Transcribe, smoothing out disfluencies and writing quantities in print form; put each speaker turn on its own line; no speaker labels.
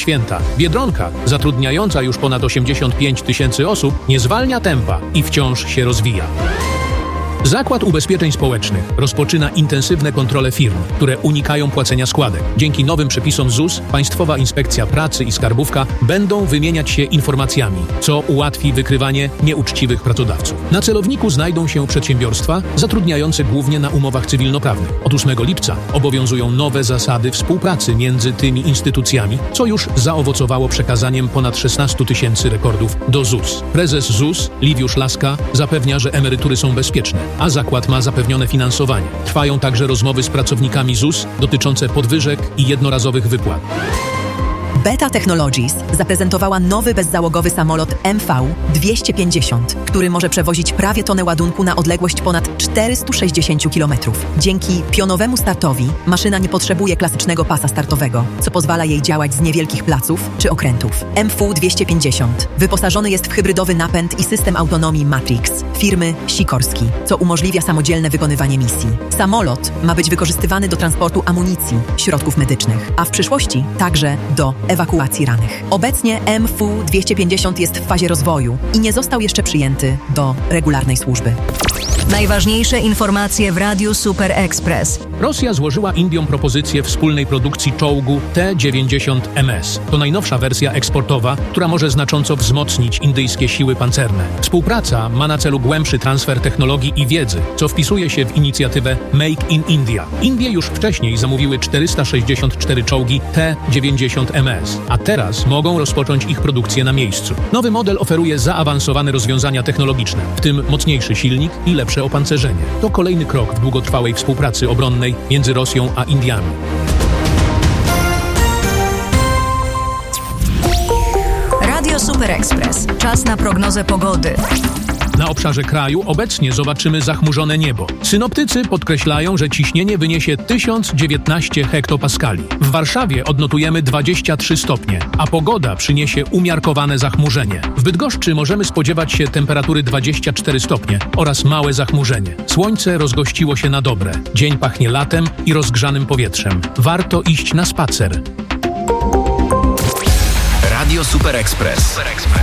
święta. Biedronka, zatrudniająca już ponad 85 000 osób, nie zwalnia tempa i wciąż się rozwija. Zakład Ubezpieczeń Społecznych rozpoczyna intensywne kontrole firm, które unikają płacenia składek. Dzięki nowym przepisom ZUS Państwowa Inspekcja Pracy i Skarbówka będą wymieniać się informacjami, co ułatwi wykrywanie nieuczciwych pracodawców. Na celowniku znajdą się przedsiębiorstwa zatrudniające głównie na umowach cywilnoprawnych. Od 8 lipca obowiązują nowe zasady współpracy między tymi instytucjami, co już zaowocowało przekazaniem ponad 16 000 rekordów do ZUS. Prezes ZUS Liwiusz Laska zapewnia, że emerytury są bezpieczne, a zakład ma zapewnione finansowanie. Trwają także rozmowy z pracownikami ZUS dotyczące podwyżek i jednorazowych wypłat.
Beta Technologies zaprezentowała nowy bezzałogowy samolot MV-250, który może przewozić prawie tonę ładunku na odległość ponad 460 km. Dzięki pionowemu startowi maszyna nie potrzebuje klasycznego pasa startowego, co pozwala jej działać z niewielkich placów czy okrętów. MV-250 wyposażony jest w hybrydowy napęd i system autonomii Matrix firmy Sikorski, co umożliwia samodzielne wykonywanie misji. Samolot ma być wykorzystywany do transportu amunicji, środków medycznych, a w przyszłości także do ewakuacji rannych. Obecnie MV-250 jest w fazie rozwoju i nie został jeszcze przyjęty do regularnej służby.
Najważniejsze informacje w Radiu Super Express.
Rosja złożyła Indiom propozycję wspólnej produkcji czołgu T-90MS. To najnowsza wersja eksportowa, która może znacząco wzmocnić indyjskie siły pancerne. Współpraca ma na celu głębszy transfer technologii i wiedzy, co wpisuje się w inicjatywę Make in India. Indie już wcześniej zamówiły 464 czołgi T-90MS, a teraz mogą rozpocząć ich produkcję na miejscu. Nowy model oferuje zaawansowane rozwiązania technologiczne, w tym mocniejszy silnik i lepsze opancerzenie. To kolejny krok w długotrwałej współpracy obronnej między Rosją a Indiami.
Radio Super Express. Czas na prognozę pogody.
Na obszarze kraju obecnie zobaczymy zachmurzone niebo. Synoptycy podkreślają, że ciśnienie wyniesie 1019 hektopaskali. W Warszawie odnotujemy 23 stopnie, a pogoda przyniesie umiarkowane zachmurzenie. W Bydgoszczy możemy spodziewać się temperatury 24 stopnie oraz małe zachmurzenie. Słońce rozgościło się na dobre. Dzień pachnie latem i rozgrzanym powietrzem. Warto iść na spacer.
Radio Super Express.